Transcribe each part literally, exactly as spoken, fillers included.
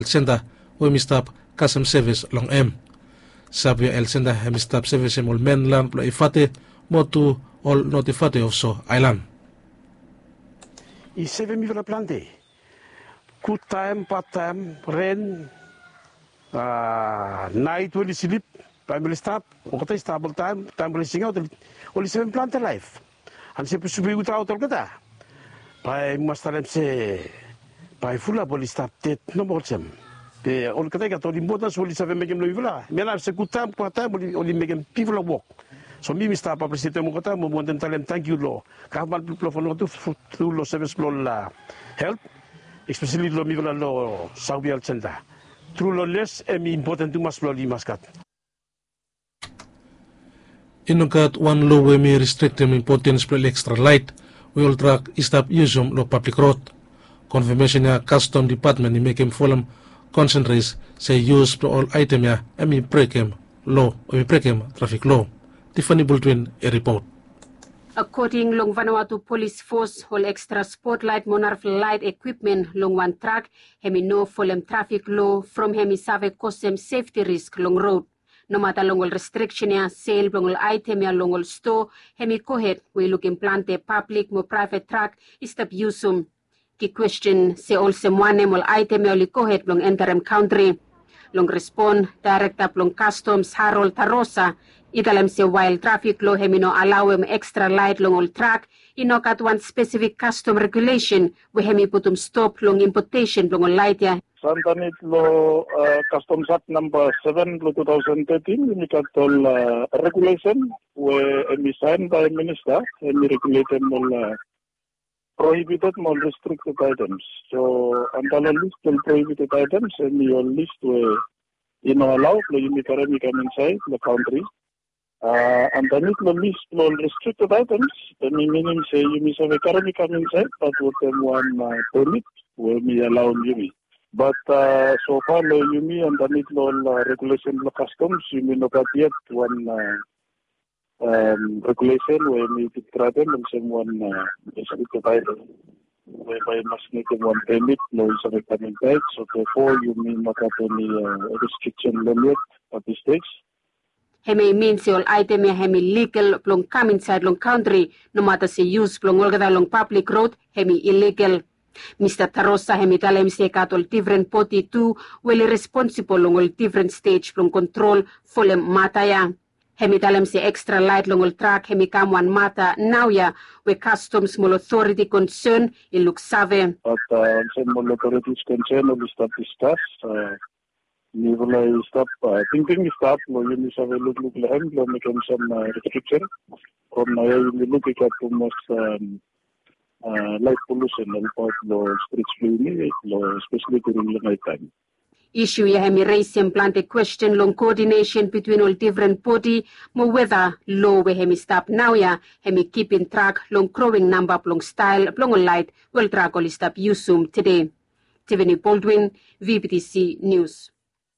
Senda we mi stop custom service long M. Sabi el Senda hemi stop service mol mainland plo ifate mo tu all notifate of so island. I seve mi vela plante. Good time, part time, rain, uh, night when you sleep, time will stop. Okay, stable time, time will sing out. Only seven plant life. And se subi without all kata. Pai mastalem se pai fula boli stop tet no more sem. Pe all kata ka to important only seven make him no vila. Mela se good time, part time only only make him people walk. So mi mista pa presidente mo kata mo mo talem thank you lo. Ka mal people for to to lo service lo la help. Especially lo mi vila lo Saudi al Senda. True lo less e mi important to mas lo li maskat. Inukat one law we may restrict them importance for extra light. We will track stop usum lo public road. Confirmation ya custom department ni make him follow concentrates say use for all item ya e mi break him law o mi break him traffic law. Tiffany Baldwin a report. According long Vanuatu Police Force, whole extra spotlight monarch light equipment long one track, hemi no folem traffic law from hemi save cosem safety risk long road. No matter long restriction ya sale long item ya long store, hemi kohet we look implante public mo private track istap usum. Ki question se all semwane mol item ya li kohet long interim country. Long respond director long customs Harold Tarosa. Italam se while traffic law hemino allow him extra light long all track, inokat one specific custom regulation we hemi putum stop long importation long all light ya. Santanit lo uh, Customs Act number seven lo twenty thirteen inikat tol uh, regulation we emi signed by minister emi regulated mol uh, prohibited mol restricted items. So antala list of prohibited items emi your list we you know allow lo yumi karami come inside the country. Uh, and then it will list all restricted items, then meaning say you miss a currently come inside, but with them one uh, permit will be allowed you. But uh, so far, you mean and then it all uh, regulation of customs, you may not yet one uh, um, regulation where we try them and same one uh, restricted item. Whereby must make one permit, no is a coming back, so therefore you may not have any uh, restriction limit at this stage. Hemi means all item ya hemi legal plong come inside long country, no matter se use plong olgada long public road, hemi illegal. Mister Tarosa hemi talem se katol different poti too, well responsible long all different stage plong control folem mata ya. Hemi talem se extra light long all track hemi kam one mata now ya, we customs mol authority concern in look save. But uh, some mol authorities concern will start discuss. Uh, You will stop uh, thinking stop no you miss a look look land no make some uh, restriction from now you look at too much um, uh, light pollution and part no streets no especially during the night time. Issue ya hemi raise and plant a question long coordination between all different body mo whether law we hemi stop now ya hemi keep in track long growing number long style long light will track all stop usum today. Tiffany Baldwin, V B T C News.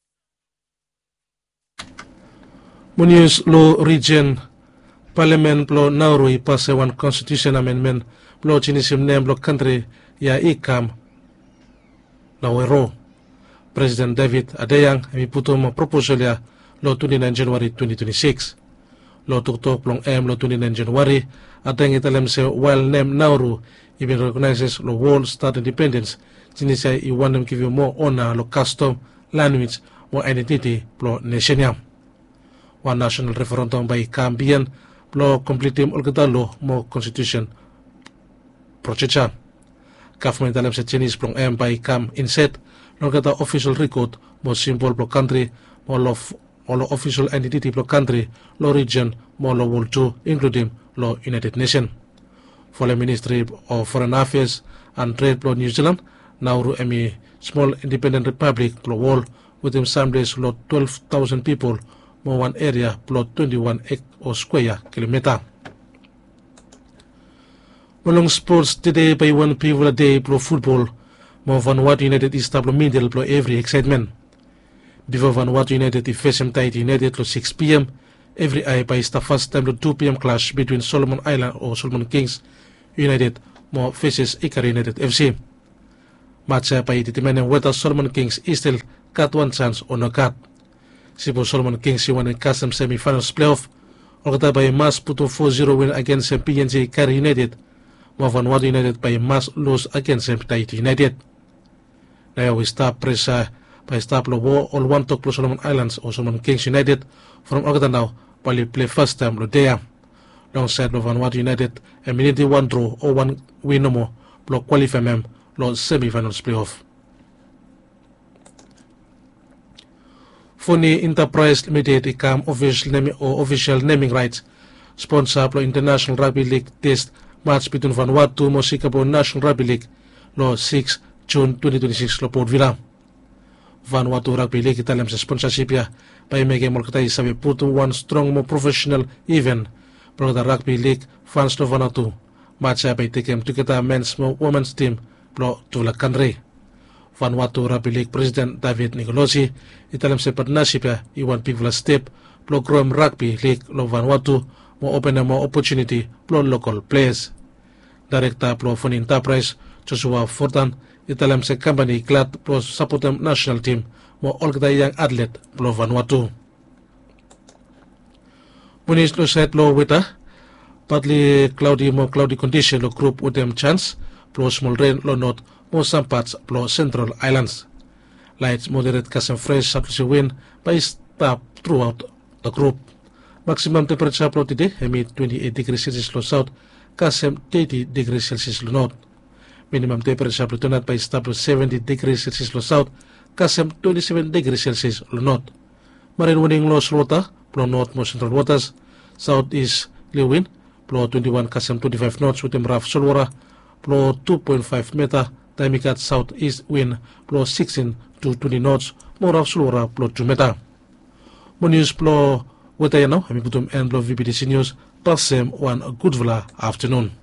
Munyus Law Region Parliament Plo Nauru i pass one constitution amendment Plo chinisim name Plo country ya ikam Lawero. President David Adeyang mi putum proposal ya Law twenty-nine January twenty twenty-six. Law tuktok Plong M Law twenty-nine January atang italem se while name Nauru even recognizes Law world state independence chinisay i want them give you more honor Law custom language or identity Plo nation yam. One national referendum by Cambian, Plo completing Olgadalo, more constitution. Prochecha. Government alam sa Chinese Plong M by Cam inset, Olgata official record, more simple Plo country, more of all official entity Plo country, law region, more law world two, including law United Nations. For the Ministry of Foreign Affairs and Trade Plo New Zealand, Nauru Emi small independent republic Plo world, with him some days law twelve thousand people. Mo one area plot twenty-one o square kilometer. Malong sports today by one people a day pro football. Mo Vanuatu United is tablo middle pro every excitement. Before Vanuatu United if face tight United lo six p m every eye by the first time lo two p m clash between Solomon Island or Solomon Kings United mo faces Ikari United F C. Matcha pa determine whether Solomon Kings is still got one chance or no got. Sipo Solomon Kings won in custom semi-finals playoff. Olgata by Mas puto four zero win against P N G Kari United. Vanuatu United by Mas lose against Tahiti United. Now we start pressure by start lo war all one talk plus Solomon Islands or Solomon Kings United from Olgata now while play first time lo there. Alongside lo Vanuatu United and minute one draw or one win no more lo qualify mem lo semi-finals playoff. Funi Enterprise Limited ikam official naming or official naming rights sponsor lo International Rugby League test match between Vanuatu mo Singapore National Rugby League lo six June twenty twenty-six lo Port Vila. Vanuatu Rugby League italam sa sponsorship ya by mege mo katay sabi puto one strong mo professional event pro the Rugby League fans lo Vanuatu match by tekem tukita men's mo women's team lo tula country. Vanuatu Rugby League President David Nicolosi italam sa partnership ya iwan big step lo Grom Rugby League lo Vanuatu mo open na mo opportunity lo local players. Director lo Fun Enterprise Joshua Fortan italam sa company glad pro support national team mo olgda young athlete lo Vanuatu. Munis lo set lo wita partly cloudy mo cloudy condition lo group with them chance pro small rain lo north mo some parts lo Central Islands. Light moderate kasem fresh southwesterly wind by stop throughout the group. Maximum temperature pro today hemi twenty-eight degrees Celsius lo south kasem thirty degrees Celsius lo north. Minimum temperature pro tonight by stop seventy degrees Celsius lo south kasem twenty-seven degrees Celsius lo north. Marine wind lo slota pro north mo central waters southeast wind pro twenty-one kasem twenty-five knots with them rough solwara pro two point five meter. Tamikat southeast wind pro sixteen to twenty knots more of slora pro two meter. Mo news pro weta now hami putum and pro V P D C news pasem one good vla afternoon.